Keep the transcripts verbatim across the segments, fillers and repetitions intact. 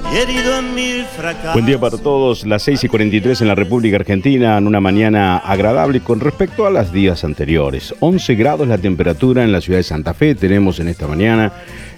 y herido en mil fracasos. Buen día para todos, las seis y cuarenta y tres en la República Argentina, en una mañana agradable con respecto a los días anteriores. once grados la temperatura en la ciudad de Santa Fe tenemos en esta mañana.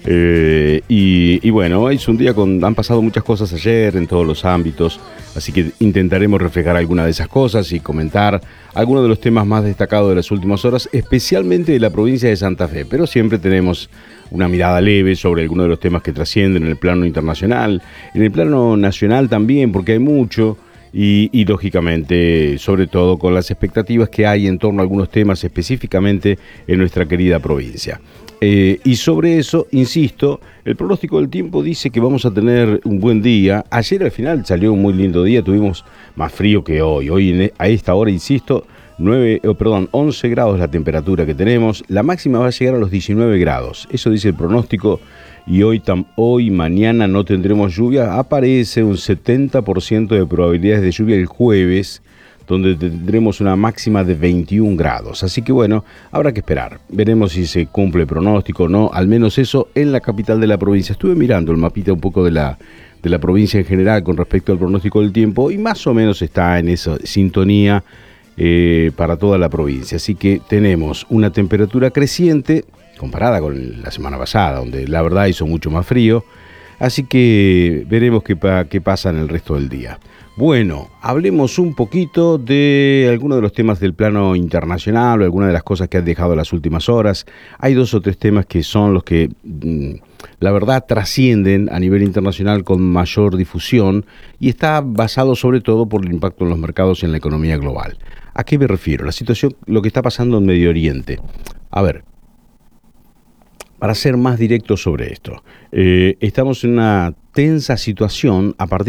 Eh, y, y bueno, es un día con, han pasado muchas cosas ayer en todos los ámbitos, así que intentaremos reflejar alguna de esas cosas y comentar algunos de los temas más destacados de las últimas horas, especialmente de la provincia de Santa Fe, pero siempre tenemos una mirada leve sobre algunos de los temas que trascienden en el plano internacional, en el plano nacional también, porque hay mucho. Y, y lógicamente, sobre todo con las expectativas que hay en torno a algunos temas específicamente en nuestra querida provincia. Eh, y sobre eso, insisto, el pronóstico del tiempo dice que vamos a tener un buen día. Ayer al final salió un muy lindo día, tuvimos más frío que hoy. Hoy en, a esta hora, insisto, nueve, oh, perdón, once grados la temperatura que tenemos. La máxima va a llegar a los diecinueve grados. Eso dice el pronóstico. Y hoy, tam, hoy, mañana no tendremos lluvia. Aparece un setenta por ciento de probabilidades de lluvia el jueves, donde tendremos una máxima de veintiún grados. Así que bueno, habrá que esperar. Veremos si se cumple el pronóstico o no. Al menos eso en la capital de la provincia. Estuve mirando el mapita un poco de la, de la provincia en general con respecto al pronóstico del tiempo y más o menos está en esa sintonía eh, para toda la provincia. Así que tenemos una temperatura creciente comparada con la semana pasada, donde la verdad hizo mucho más frío. Así que veremos qué, pa, qué pasa en el resto del día. Bueno, hablemos un poquito de algunos de los temas del plano internacional o algunas de las cosas que han dejado las últimas horas. Hay dos o tres temas que son los que, mmm, la verdad, trascienden a nivel internacional con mayor difusión y está basado sobre todo por el impacto en los mercados y en la economía global. ¿A qué me refiero? La situación, lo que está pasando en Medio Oriente. A ver, para ser más directo sobre esto, eh, estamos en una tensa situación a partir